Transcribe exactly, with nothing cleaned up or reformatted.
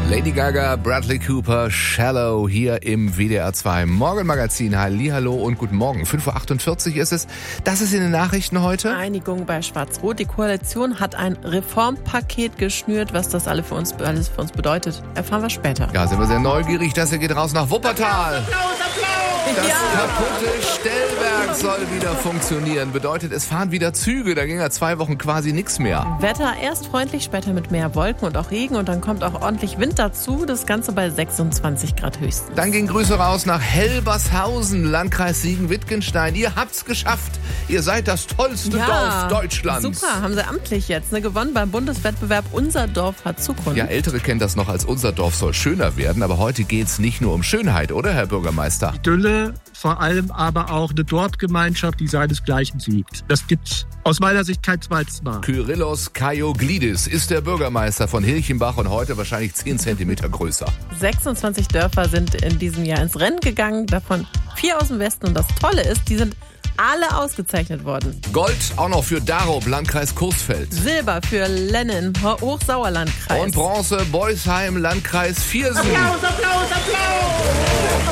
Lady Gaga, Bradley Cooper, Shallow hier im W D R zwei Morgenmagazin. Hallihallo und guten Morgen. fünf Uhr achtundvierzig ist es. Das ist in den Nachrichten heute. Einigung bei Schwarz-Rot. Die Koalition hat ein Reformpaket geschnürt. Was das alles für uns, alles für uns bedeutet, erfahren wir später. Ja, sind wir sehr neugierig. Das hier geht raus nach Wuppertal. Applaus, Applaus! Das Ja. kaputte Stellwerk soll wieder funktionieren. Bedeutet, es fahren wieder Züge. Da ging ja zwei Wochen quasi nichts mehr. Wetter erst freundlich, später mit mehr Wolken und auch Regen. Und dann kommt auch ordentlich Wind dazu. Das Ganze bei sechsundzwanzig Grad höchstens. Dann gehen Grüße raus nach Helbershausen, Landkreis Siegen-Wittgenstein. Ihr habt's geschafft. Ihr seid das tollste Dorf Deutschlands. Super, haben sie amtlich jetzt ne, gewonnen beim Bundeswettbewerb Unser Dorf hat Zukunft. Ja, Ältere kennen das noch als unser Dorf soll schöner werden. Aber heute geht's nicht nur um Schönheit, oder, Herr Bürgermeister? Idylle, vor allem aber auch eine Dorfgemeinschaft, die seinesgleichen sucht. Das gibt's aus meiner Sicht kein zweites Mal. Kyrillos Kaioglidis ist der Bürgermeister von Hilchenbach und heute wahrscheinlich zehn Zentimeter größer. sechsundzwanzig Dörfer sind in diesem Jahr ins Rennen gegangen, davon vier aus dem Westen. Und das Tolle ist, die sind alle ausgezeichnet worden. Gold auch noch für Darup, Landkreis Coesfeld. Silber für Lennen, Hochsauerlandkreis. Und Bronze, Beusheim, Landkreis Viersen. Applaus, Applaus, Applaus!